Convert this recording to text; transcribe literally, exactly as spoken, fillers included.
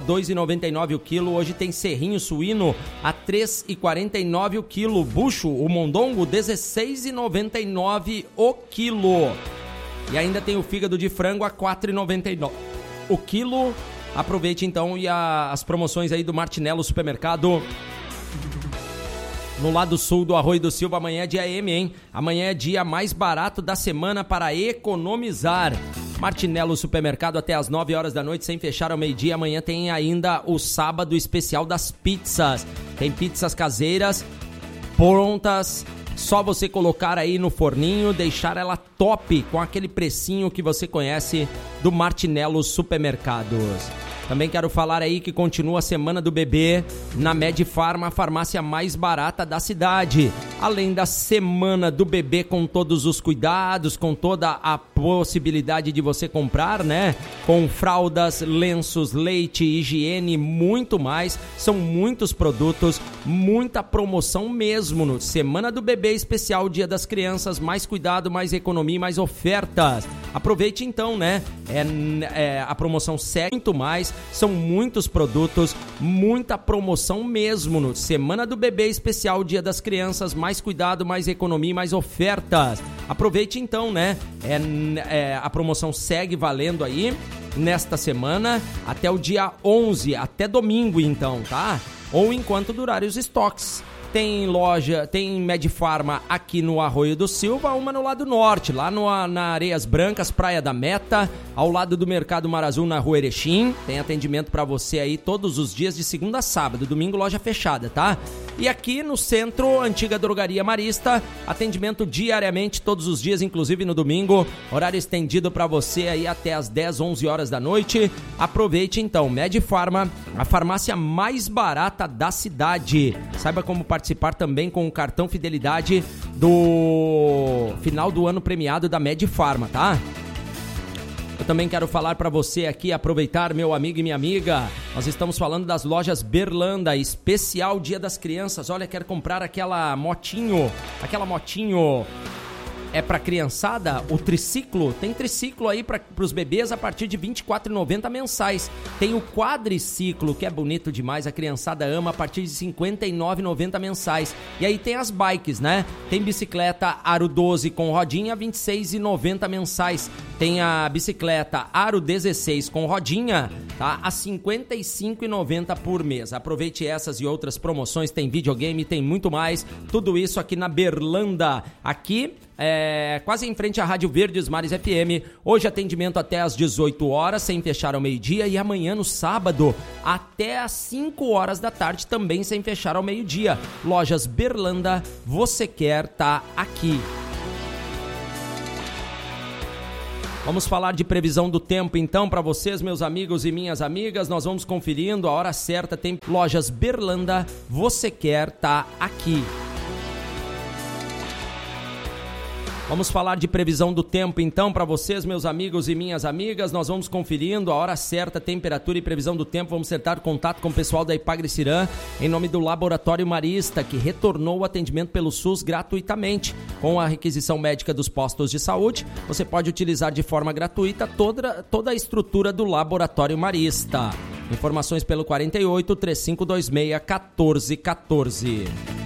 dois reais e noventa e nove centavos o quilo. Hoje tem serrinho suíno a três reais e quarenta e nove centavos o quilo. Bucho, o mondongo, dezesseis reais e noventa e nove centavos o quilo. E ainda tem o fígado de frango a quatro reais e noventa e nove centavos o quilo. Aproveite então e a, as promoções aí do Martinello Supermercado. No lado sul do Arroio do Silva, amanhã é dia M, hein? Amanhã é dia mais barato da semana para economizar. Martinello Supermercado até as nove horas da noite, sem fechar ao meio-dia. Amanhã tem ainda o sábado especial das pizzas. Tem pizzas caseiras, prontas, só você colocar aí no forninho, deixar ela top, com aquele precinho que você conhece do Martinello Supermercados. Também quero falar aí que continua a Semana do Bebê na Medifarma, a farmácia mais barata da cidade. Além da Semana do Bebê com todos os cuidados, com toda a possibilidade de você comprar, né? Com fraldas, lenços, leite, higiene, muito mais. São muitos produtos, muita promoção mesmo no Semana do Bebê especial, Dia das Crianças, mais cuidado, mais economia, mais ofertas. Aproveite então, né? É, é, a promoção segue muito mais. São muitos produtos, muita promoção mesmo no Semana do Bebê especial, Dia das Crianças, mais cuidado, mais economia, mais ofertas. Aproveite então, né? É, é, a promoção segue valendo aí nesta semana até o dia onze, até domingo então, tá? Ou enquanto durarem os estoques. Tem loja, tem Medifarma aqui no Arroio do Silva, uma no lado norte, lá no, na Areias Brancas, Praia da Meta, ao lado do Mercado Mar Azul, na Rua Erechim. Tem atendimento pra você aí todos os dias de segunda a sábado, domingo loja fechada, tá? E aqui no centro, antiga Drogaria Marista, atendimento diariamente, todos os dias, inclusive no domingo, horário estendido pra você aí até as dez, onze horas da noite. Aproveite então, Medifarma, a farmácia mais barata da cidade. Saiba como participar também com o cartão Fidelidade do final do ano premiado da Medifarma, tá? Eu também quero falar para você aqui, aproveitar, meu amigo e minha amiga, nós estamos falando das lojas Berlanda, especial Dia das Crianças. Olha, quero comprar aquela motinho, aquela motinho... É pra criançada, o triciclo, tem triciclo aí para os bebês a partir de vinte e quatro reais e noventa centavos mensais. Tem o quadriciclo, que é bonito demais, a criançada ama, a partir de cinquenta e nove reais e noventa centavos mensais. E aí tem as bikes, né? Tem bicicleta Aro doze com rodinha, vinte e seis reais e noventa centavos mensais. Tem a bicicleta Aro dezesseis com rodinha, tá? A cinquenta e cinco reais e noventa centavos por mês. Aproveite essas e outras promoções, tem videogame, tem muito mais. Tudo isso aqui na Berlanda. Aqui... É, quase em frente à Rádio Verdes Mares F M. Hoje atendimento até às dezoito horas, sem fechar ao meio-dia. E amanhã no sábado até às cinco horas da tarde, também sem fechar ao meio-dia. Lojas Berlanda, você quer tá aqui. Vamos falar de previsão do tempo então para vocês, meus amigos e minhas amigas. Nós vamos conferindo a hora certa. Tem Lojas Berlanda, você quer tá aqui. Vamos falar de previsão do tempo então para vocês, meus amigos e minhas amigas. Nós vamos conferindo a hora certa, temperatura e previsão do tempo. Vamos acertar contato com o pessoal da Ipagre-Cirã em nome do Laboratório Marista, que retornou o atendimento pelo SUS gratuitamente. Com a requisição médica dos postos de saúde, você pode utilizar de forma gratuita toda, toda a estrutura do Laboratório Marista. Informações pelo quarenta e oito, três cinco dois seis, um quatro um quatro.